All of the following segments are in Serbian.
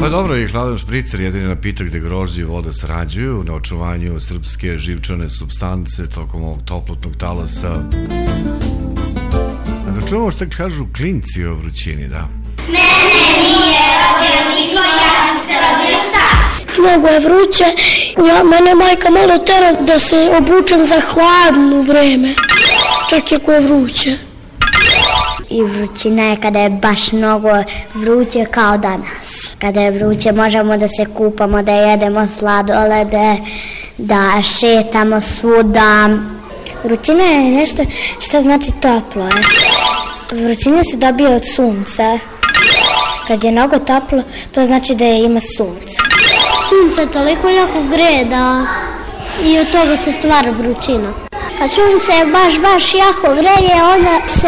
Pa dobro, i hladan špricer jedini napitak gde grožđe i voda sarađuju na očuvanju srpske živčane supstance tokom ovog toplotnog talasa. Da čujemo šta kažu klinci o vrućini, da. Mene nije rodio niko, ja sam se rodio sam. Mnogo je vruće, mene majka malo tera da se obučem za hladno vreme, čak i ako je vruće. I vrućina je kada je baš mnogo vruće kao danas. Kada je vruće možemo da se kupamo, da jedemo sladolede, da šetamo svuda. Vrućina je nešto što znači toplo. Vrućina se dobije od sunca. Kad je mnogo toplo, to znači da ima sunca. Sunce toliko jako greje da i od toga se stvara vrućina. Kad sunce baš jako greje, onda se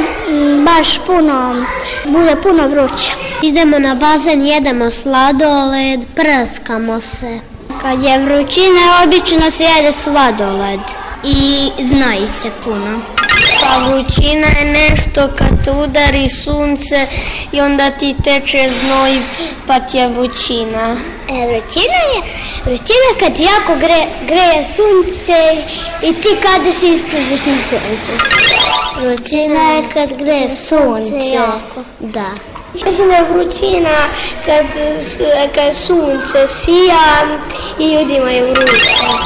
bude puno vruće. Idemo na bazen, jedemo sladoled, prskamo se. Kad je vrućina, obično se jede sladoled. I znoji se puno. Pa vrućina je nešto kad te udari sunce i onda ti teče znoj pa ti je vrućina. Vrućina kad jako greje sunce i ti kada se ispužiš na suncu. Vrućina je kad greje sunce jako. Da. Mislim da je vrućina kad sunce sija i ljudima je vruće.